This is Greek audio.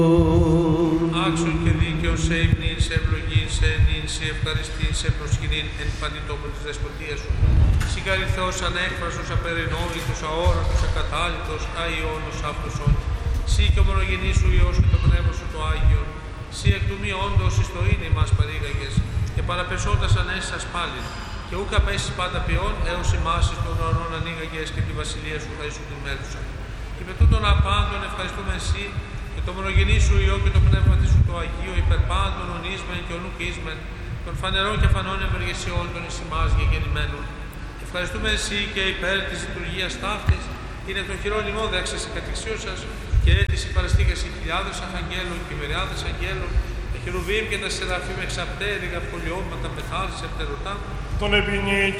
Άξιον και δίκαιος σε υμνήν, σε ευλογήν, σε ενήν, σε ευχαριστήν, σε προσκυνήν, εν παντή τόπο της δεσποτείας σου. Συγχαρηθώς ανέκφραστος, απερινόητος, αόρατος, ακατάλητος, αϊώνος, άφροσον. Συ και ο μονογενής σου Υιός και το Πνεύμα σου το Άγιον. Συ εκ του μη όντως εις το είναι ημάς παρήγαγες, και παραπεσόντας ανέσας πάλιν. Και ούκ απέσεις πάντα ποιόν, έως ημάς εις των ουρανών ανοίγαγες και τη βασιλεία σου θα ήσουν την μέρουσα. Και με τούτον απάντων ευχαριστούμε εσύ και το μονογενή σου Υιό και το Πνεύμα της σου το Αγίο, υπερπάντων ονείσμεν και ονούκ ίσμεν, των φανερών και φανών ευεργεσιών των εις ημάς γεγεννημένων. Ευχαριστούμε εσύ και υπέρ της λειτουργίας ταύτης, είναι το χειρόνιμο δέξα σε κατηξίω σας και έτηση παραστήκαση χιλιάδες αρχαγγέλων και μυριάδες αγγέλων, τα χερουβίμ και τα σεραφείμ εξαπτέρυγα, πολιώματα, πεθάρες, ευτερωτά, τον επινή